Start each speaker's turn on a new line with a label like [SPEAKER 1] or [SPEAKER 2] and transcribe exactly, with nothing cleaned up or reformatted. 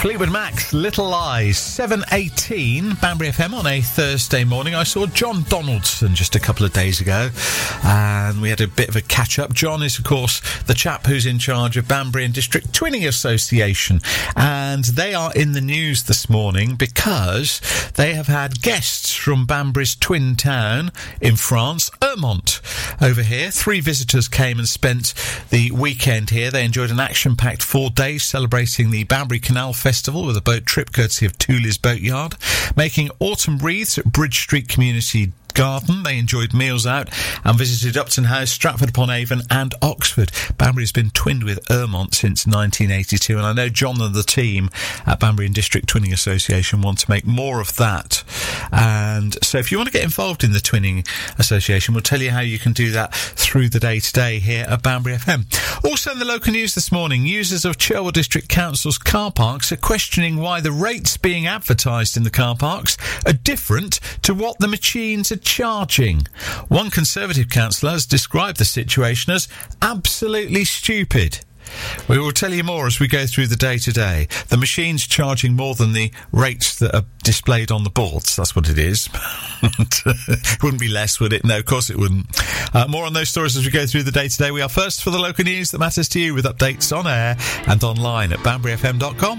[SPEAKER 1] Fleetwood Mac's Little Lies, seven eighteen, Banbury F M on a Thursday morning. I saw John Donaldson just a couple of days ago, and we had a bit of a catch-up. John is, of course, the chap who's in charge of Banbury and District Twinning Association, and they are in the news this morning because they have had guests from Banbury's twin town in France, Ermont, over here. Three visitors came and spent the weekend here. They enjoyed an action-packed four days celebrating the Banbury Canal Festival with a boat trip courtesy of Tooley's Boatyard, making autumn wreaths at Bridge Street Community Garden. They enjoyed meals out and visited Upton House, Stratford upon Avon and Oxford. Banbury has been twinned with Ermont since nineteen eighty-two, and I know John and the team at Banbury and District Twinning Association want to make more of that. And so if you want to get involved in the Twinning Association, we'll tell you how you can do that through the day today here at Banbury F M. Also in the local news this morning, users of Cherwell District Council's car parks are questioning why the rates being advertised in the car parks are different to what the machines are charging. One Conservative councillor has described the situation as absolutely stupid. We will tell you more as we go through the day today. The machine's charging more than the rates that are displayed on the boards. That's what it is. It wouldn't be less, would it? No, of course it wouldn't. Uh, more on those stories as we go through the day today. We are first for the local news that matters to you, with updates on air and online at banbury f m dot com.